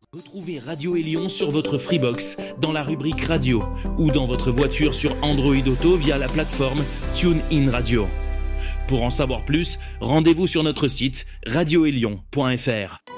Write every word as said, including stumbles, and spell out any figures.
Retrouvez Radio Élion sur votre Freebox, dans la rubrique radio, ou dans votre voiture sur Android Auto via la plateforme TuneIn Radio. Pour en savoir plus, rendez-vous sur notre site radio élion point f r.